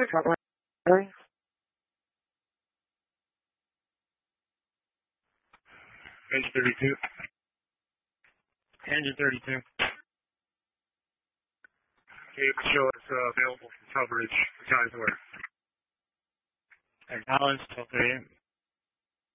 Engine 32. Engine 32. Okay, show us available for coverage for Times Square. Acknowledged, 1238.